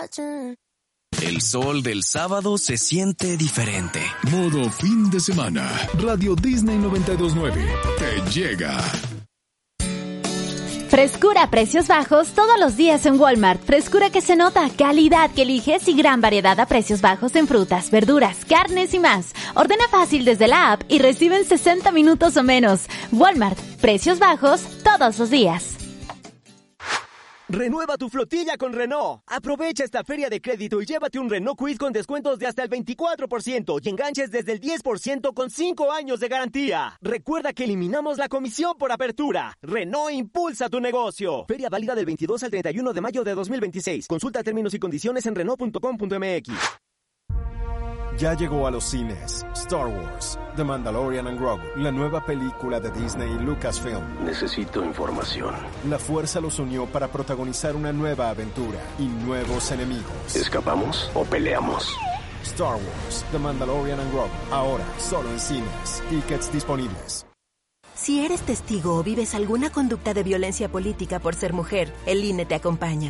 El sol del sábado se siente diferente. Modo fin de semana. Radio Disney 92.9 te llega. Frescura a precios bajos todos los días en Walmart. Frescura que se nota, calidad que eliges y gran variedad a precios bajos en frutas, verduras, carnes y más. Ordena fácil desde la app y recibe en 60 minutos o menos. Walmart, precios bajos todos los días. Renueva tu flotilla con Renault. Aprovecha esta feria de crédito y llévate un Renault Kwid con descuentos de hasta el 24% y enganches desde el 10% con 5 años de garantía. Recuerda que eliminamos la comisión por apertura. Renault impulsa tu negocio. Feria válida del 22 al 31 de mayo de 2026. Consulta términos y condiciones en Renault.com.mx. Ya llegó a los cines Star Wars, The Mandalorian and Grogu, la nueva película de Disney y Lucasfilm. Necesito información. La fuerza los unió para protagonizar una nueva aventura y nuevos enemigos. ¿Escapamos o peleamos? Star Wars, The Mandalorian and Grogu, ahora solo en cines. Tickets disponibles. Si eres testigo o vives alguna conducta de violencia política por ser mujer, el INE te acompaña.